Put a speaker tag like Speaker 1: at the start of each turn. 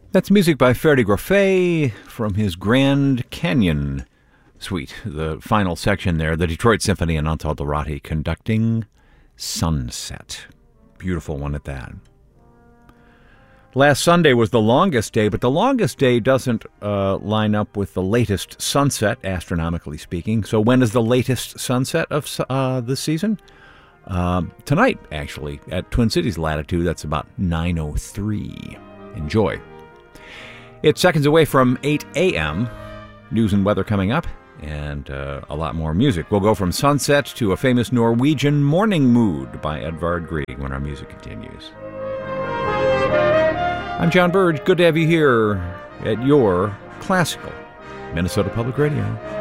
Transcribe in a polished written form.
Speaker 1: That's music by Ferdi Grofé from his Grand Canyon Suite, the final section there, the Detroit Symphony and Antal Dorati conducting Sunset. Beautiful one at that. Last Sunday was the longest day, but the longest day doesn't line up with the latest sunset, astronomically speaking. So when is the latest sunset of this season? Tonight, actually, at Twin Cities latitude. That's about 9:03. Enjoy. It's seconds away from 8 a.m. News and weather coming up, and a lot more music. We'll go from sunset to a famous Norwegian morning mood by Edvard Grieg when our music continues. I'm John Burge. Good to have you here at your classical Minnesota Public Radio.